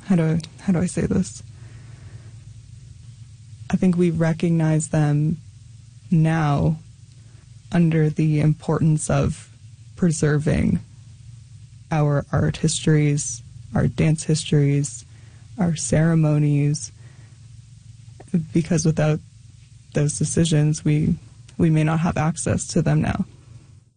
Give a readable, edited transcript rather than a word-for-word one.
how do I say this? I think we recognize them now under the importance of preserving our art histories, our dance histories, our ceremonies, because without those decisions, we may not have access to them now.